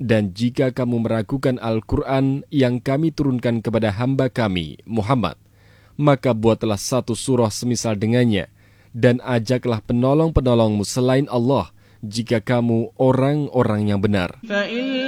Dan jika kamu meragukan Al-Quran yang kami turunkan kepada hamba kami, Muhammad, maka buatlah satu surah semisal dengannya, dan ajaklah penolong-penolongmu selain Allah, jika kamu orang-orang yang benar.